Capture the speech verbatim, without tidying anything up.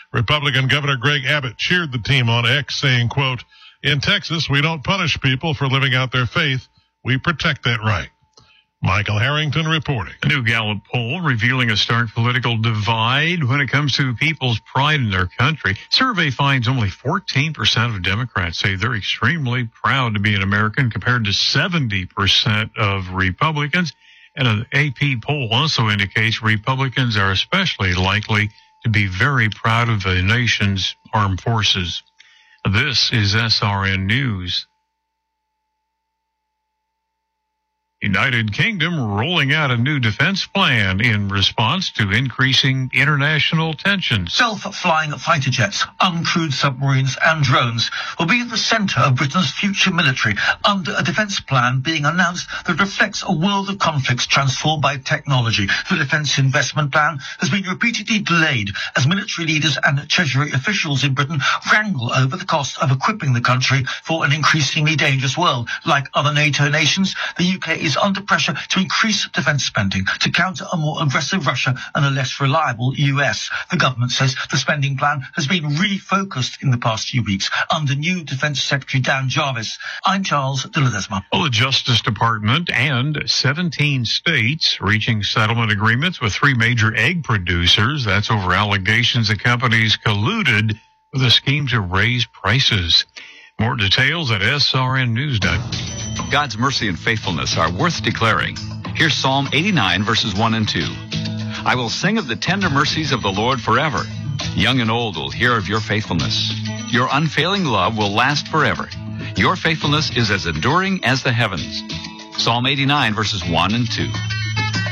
Republican Governor Greg Abbott cheered the team on X, saying, quote, "In Texas, we don't punish people for living out their faith. We protect that right." Michael Harrington reporting. A new Gallup poll revealing a stark political divide when it comes to people's pride in their country. Survey finds only fourteen percent of Democrats say they're extremely proud to be an American, compared to seventy percent of Republicans. And an A P poll also indicates Republicans are especially likely to be very proud of the nation's armed forces. This is S R N News. United Kingdom rolling out a new defense plan in response to increasing international tensions. Self-flying fighter jets, uncrewed submarines and drones will be at the centre of Britain's future military under a defence plan being announced that reflects a world of conflicts transformed by technology. The defence investment plan has been repeatedly delayed as military leaders and Treasury officials in Britain wrangle over the cost of equipping the country for an increasingly dangerous world. Like other NATO nations, the U K is is under pressure to increase defence spending to counter a more aggressive Russia and a less reliable U S. The government says the spending plan has been refocused in the past few weeks under new Defence Secretary Dan Jarvis. I'm Charles de Ledesma. Well, the Justice Department and seventeen states reaching settlement agreements with three major egg producers. That's over allegations that companies colluded with a scheme to raise prices. More details at S R N news dot com. God's mercy and faithfulness are worth declaring. Here's Psalm eighty-nine, verses one and two. I will sing of the tender mercies of the Lord forever. Young and old will hear of your faithfulness. Your unfailing love will last forever. Your faithfulness is as enduring as the heavens. Psalm eighty-nine, verses one and two.